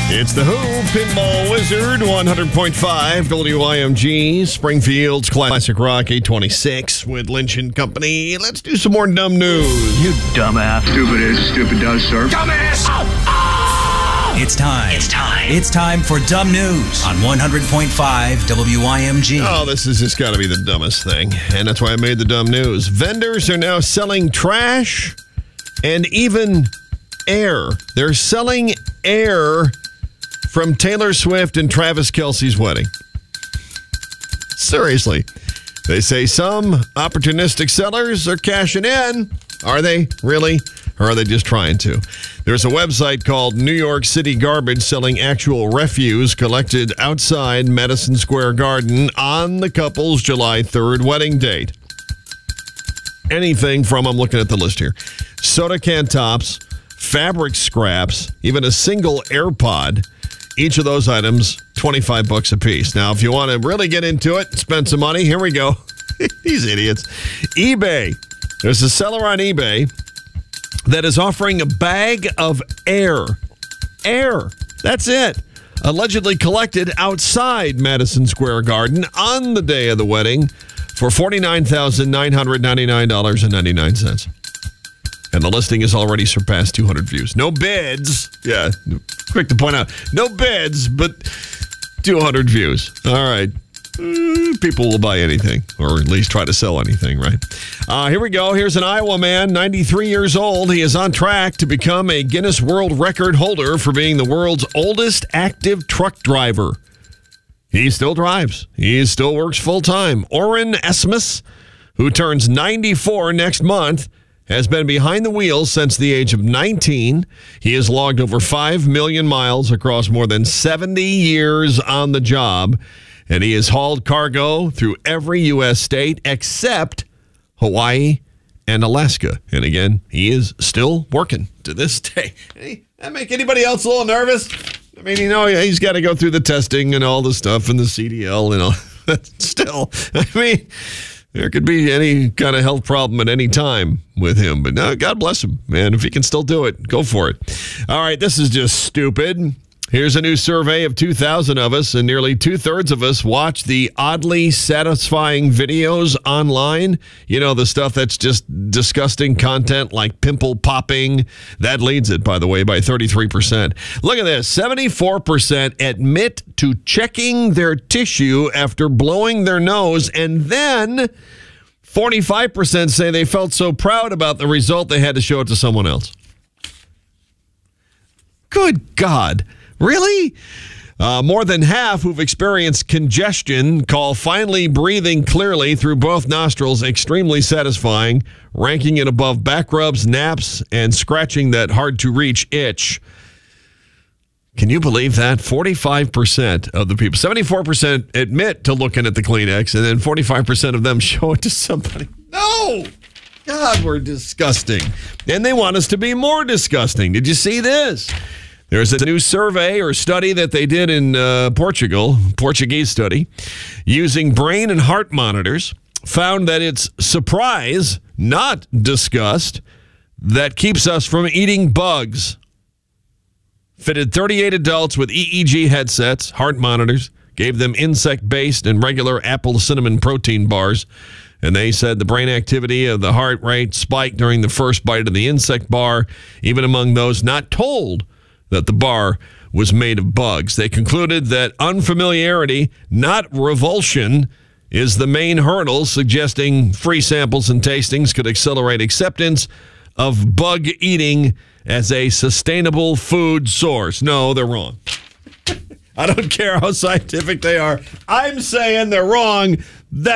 It's the Who, Pinball Wizard, 100.5 WIMG, Springfield's Classic Rock 826 with Lynch and Company. Let's do some more dumb news. You dumbass. Stupid is, stupid does, sir. Dumbass! It's time for Dumb News on 100.5 WIMG. Oh, this has just got to be the dumbest thing, and that's why I made the dumb news. Vendors are now selling trash and even air. They're selling air from Taylor Swift and Travis Kelce's wedding. Seriously. They say some opportunistic sellers are cashing in. Are they really? Or are they just trying to? There's a website called New York City Garbage selling actual refuse collected outside Madison Square Garden on the couple's July 3rd wedding date. Anything from, I'm looking at the list here, soda can tops, fabric scraps, even a single AirPod. Each of those items, $25 a piece. Now, if you want to really get into it, spend some money, here we go. These idiots. eBay. There's a seller on eBay that is offering a bag of air. Air. That's it. Allegedly collected outside Madison Square Garden on the day of the wedding for $49,999.99. And the listing has already surpassed 200 views. No bids. Yeah, quick to point out. No bids, but 200 views. All right. People will buy anything, or at least try to sell anything, right? Here we go. Here's an Iowa man, 93 years old. He is on track to become a Guinness World Record holder for being the world's oldest active truck driver. He still drives. He still works full-time. Oren Esmus, who turns 94 next month, has been behind the wheel since the age of 19. He has logged over 5 million miles across more than 70 years on the job, and he has hauled cargo through every U.S. state except Hawaii and Alaska. And again, he is still working to this day. Hey, that make anybody else a little nervous? I mean, you know, he's got to go through the testing and all the stuff and the CDL and all. Still, I mean, there could be any kind of health problem at any time with him. But no, God bless him, man. If he can still do it, go for it. All right, this is just stupid. Here's a new survey of 2,000 of us, and nearly two-thirds of us watch the oddly satisfying videos online. You know, the stuff that's just disgusting content like pimple popping. That leads it, by the way, by 33%. Look at this. 74% admit to checking their tissue after blowing their nose, and then 45% say they felt so proud about the result they had to show it to someone else. Good God. Really? More than half who've experienced congestion call finally breathing clearly through both nostrils extremely satisfying, ranking it above back rubs, naps, and scratching that hard-to-reach itch. Can you believe that? 45% of the people, 74% admit to looking at the Kleenex, and then 45% of them show it to somebody. No! God, we're disgusting. And they want us to be more disgusting. Did you see this? There's a new survey or study that they did in Portugal, Portuguese study, using brain and heart monitors, found that it's surprise, not disgust, that keeps us from eating bugs. Fitted 38 adults with EEG headsets, heart monitors, gave them insect-based and regular apple cinnamon protein bars, and they said the brain activity of the heart rate spiked during the first bite of the insect bar, even among those not told that the bar was made of bugs. They concluded that unfamiliarity, not revulsion, is the main hurdle, suggesting free samples and tastings could accelerate acceptance of bug eating as a sustainable food source. No, they're wrong. I don't care how scientific they are. I'm saying they're wrong. That's